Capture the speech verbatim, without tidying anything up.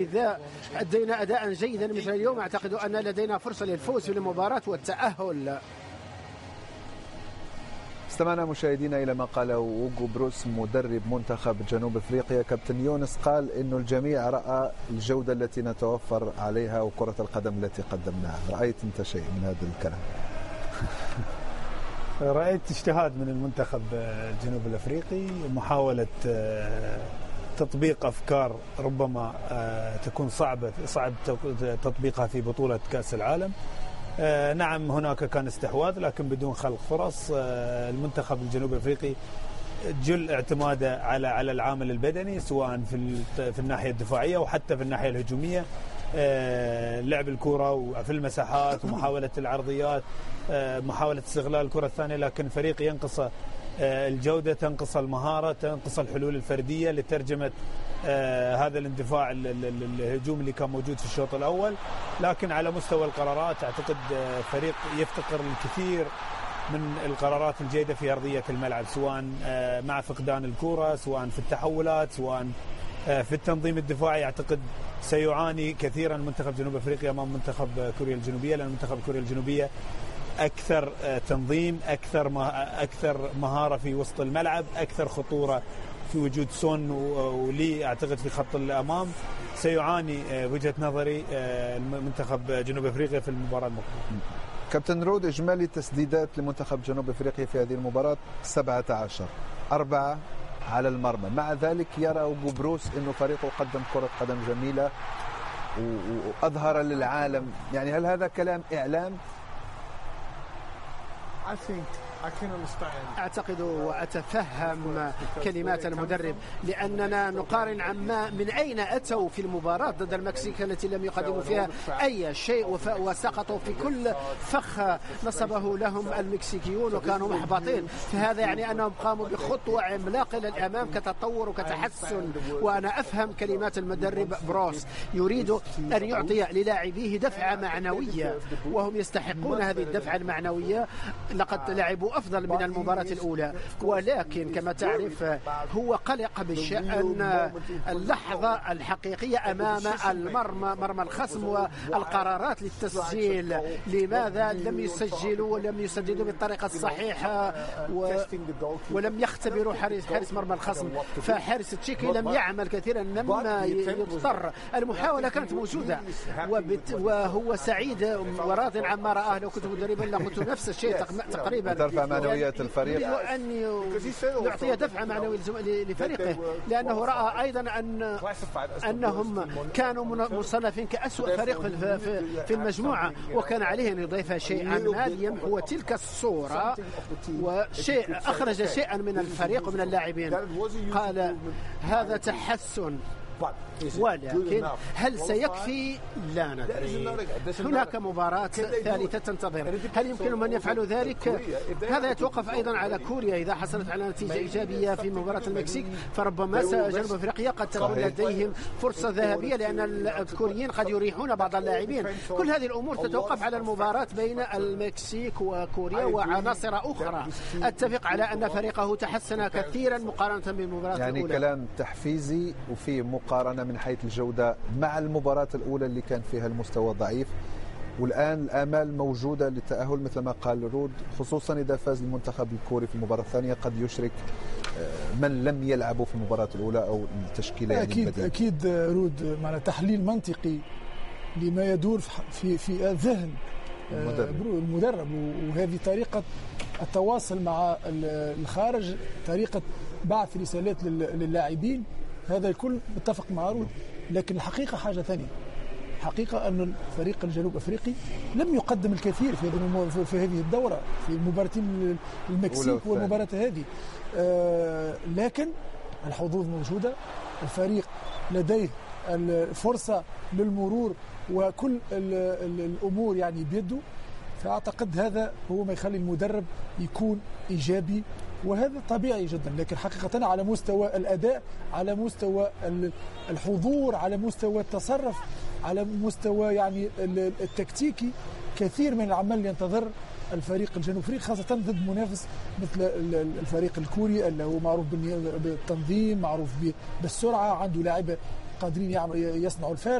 إذا أدينا أداء جيدا مثل اليوم أعتقد أن لدينا فرصة للفوز في المباراة والتأهل. استمعنا مشاهدينا إلى ما قاله أوغو بروس مدرب منتخب جنوب أفريقيا. كابتن يونس قال إنه الجميع رأى الجودة التي نتوفر عليها وكرة القدم التي قدمناها. رأيت أنت شيء من هذا الكلام؟ رأيت اجتهاد من المنتخب الجنوب الأفريقي، محاولة تطبيق أفكار ربما تكون صعبة صعب تطبيقها في بطولة كأس العالم. نعم هناك كان استحواذ لكن بدون خلق فرص. المنتخب الجنوب الأفريقي جل اعتماده على على العامل البدني سواء في في الناحية الدفاعية وحتى في الناحية الهجومية. لعب الكرة وفي المساحات ومحاولة العرضيات، محاولة استغلال الكرة الثانية، لكن فريق ينقص الجودة، تنقص المهارة، تنقص الحلول الفردية لترجمة هذا الاندفاع الهجوم اللي كان موجود في الشوط الأول. لكن على مستوى القرارات أعتقد فريق يفتقر الكثير من القرارات الجيدة في أرضية الملعب، سواء مع فقدان الكرة، سواء في التحولات، سواء في التنظيم الدفاعي. أعتقد سيعاني كثيرا منتخب جنوب أفريقيا أمام منتخب كوريا الجنوبية، لأن منتخب كوريا الجنوبية أكثر تنظيم، أكثر أكثر مهارة في وسط الملعب، أكثر خطورة في وجود سون ولي أعتقد في خط الأمام. سيعاني وجهة نظري المنتخب جنوب أفريقيا في المباراة المقبلة. كابتن رود، إجمالي تسديدات لمنتخب جنوب أفريقيا في هذه المباراة سبعة عشر، أربعة على المرمى. مع ذلك يرى أوغو بروس أنه فريقه قدم كرة قدم جميلة وأظهر للعالم. يعني هل هذا كلام إعلام؟ أعتقد وأتفهم كلمات المدرب، لأننا نقارن عما من أين أتوا في المباراة ضد المكسيك التي لم يقدموا فيها أي شيء وسقطوا في كل فخ نصبه لهم المكسيكيون وكانوا محبطين. فهذا يعني أنهم قاموا بخطوة عملاقة للأمام كتطور وكتحسن. وأنا أفهم كلمات المدرب بروس، يريد أن يعطي للاعبيه دفعة معنوية وهم يستحقون هذه الدفعة المعنوية. لقد لعبوا أفضل من المباراة الأولى، ولكن كما تعرف هو قلق بشأن اللحظة الحقيقية أمام المرمى مرمى الخصم والقرارات للتسجيل. لماذا لم يسجلوا ولم يسددوا بالطريقة الصحيحة و... ولم يختبروا حارس حارس مرمى الخصم؟ فحارس تشيكي لم يعمل كثيرا، لم يضطر. المحاولة كانت موجودة وبت... وهو سعيد وراض عما رآه. لو كنت مدربا لقلت نفس الشيء تقريبا، ترفع معنويات الفريق، أن يعطي دفعة معنوية لفريقه، لأنه رأى أيضا أن أنهم كانوا مصنفين كأسوأ فريق في المجموعة، وكان عليه أن يضيف شيئا ما ليمحو تلك الصورة، وشيء أخرج شيئا من الفريق ومن اللاعبين. قال هذا تحسن، ولكن هل سيكفي؟ لا ندري. هناك مباراة ثالثة تنتظر، هل يمكن من يفعل ذلك؟ هذا يتوقف أيضا على كوريا. إذا حصلت على نتيجة إيجابية في مباراة المكسيك فربما جنوب أفريقيا قد تكون لديهم فرصة ذهبية، لأن الكوريين قد يريحون بعض اللاعبين. كل هذه الأمور تتوقف على المباراة بين المكسيك وكوريا وعناصر أخرى. أتفق على أن فريقه تحسن كثيرا مقارنة بالمباراة يعني الأولى. يعني كلام تحفيزي وفي مقارنة من حيث الجودة مع المباراة الأولى اللي كان فيها المستوى ضعيف، والآن الآمال موجودة للتأهل مثل ما قال رود، خصوصا إذا فاز المنتخب الكوري في المباراة الثانية قد يشرك من لم يلعبوا في المباراة الأولى أو التشكيلة. يعني أكيد البديل. أكيد رود معنى تحليل منطقي لما يدور في في ذهن المدرب. المدرب وهذه طريقة التواصل مع الخارج، طريقة بعث رسالات للاعبين، هذا الكل متفق مع رود. لكن الحقيقة حاجة ثانية، حقيقة أن الفريق الجنوب أفريقي لم يقدم الكثير في هذه في هذه الدورة، في مباراتين المكسيك والمباراة هذه، آه لكن الحظوظ موجودة، الفريق لديه الفرصة للمرور وكل الأمور يعني بيده. فأعتقد هذا هو ما يخلي المدرب يكون إيجابي، وهذا طبيعي جدا. لكن حقيقة على مستوى الأداء، على مستوى الحضور، على مستوى التصرف، على مستوى يعني التكتيكي، كثير من العمل ينتظر الفريق الجنوب افريقي، خاصة ضد منافس مثل الفريق الكوري اللي هو معروف بالتنظيم، معروف بالسرعة، عنده لاعب قادرين يصنعوا الفارق.